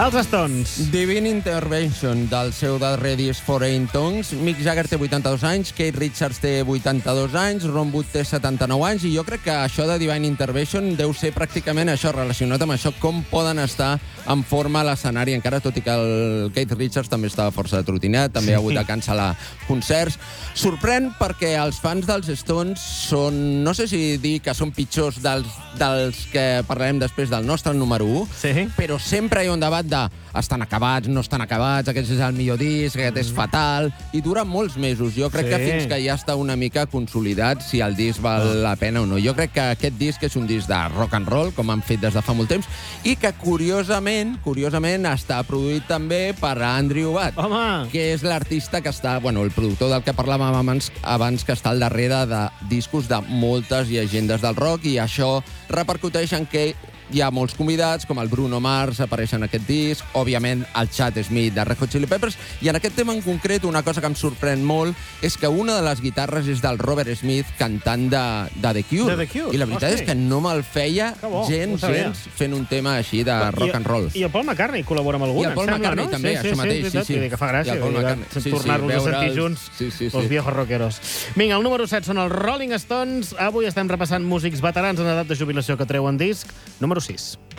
Els Stones. Divine Intervention, del seu darrer disc Foreign Tongues. Mick Jagger té 82 anys, Keith Richards té 82 anys, Ron Wood té 79 anys, i jo crec que això de Divine Intervention deu ser pràcticament això, relacionat amb això, com poden estar en forma a l'escenari, encara tot i que el Keith Richards també estava força trotinat, també ha hagut de cancel·lar concerts. Sorprèn perquè els fans dels Stones són, no sé si dir que són pitjors dels que parlarem després del nostre número 1, Sí. però sempre hi ha un debat de estan acabats, no estan acabats, aquest és el millor disc, aquest és fatal, i dura molts mesos. Jo crec que fins que ja està una mica consolidat si el disc val la pena o no. Jo crec que aquest disc és un disc de rock and roll, com han fet des de fa molt temps, i que curiosament està produït també per Andrew Watt, Home! que és l'artista que està, bueno, el productor del que parlàvem abans, que està al darrere de discos de moltes llegendes del rock, i això repercuteix en que hi ha molts convidats, com el Bruno Mars, apareix en aquest disc, òbviament el Chad Smith de Red Hot Chili Peppers, i en aquest tema en concret una cosa que em sorprèn molt és que una de les guitarres és del Robert Smith, cantant de The Cure. De The Cure, I la veritat és que no me'l feia Que bo, gens, no ho sabia. fent un tema així de rock and roll. I el Paul McCartney col·labora amb alguna, I el Paul em sembla, McCartney no? també, això mateix, veritat. sí. Vull dir que fa gràcia, I el Paul McCartney. Sí, tornar-los a sentir veure'ls. junts, Sí. els viejos rockeros. Vinga, el número 7 són els Rolling Stones. Avui estem repassant músics veterans en edat de jubilació que treuen disc. Número 6.